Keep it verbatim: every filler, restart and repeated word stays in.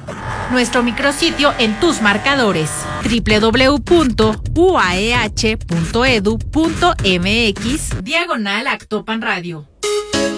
Nuestro micrositio en tus marcadores, doble u doble u doble u punto u a e hache punto e d u punto m x diagonal Actopan Radio.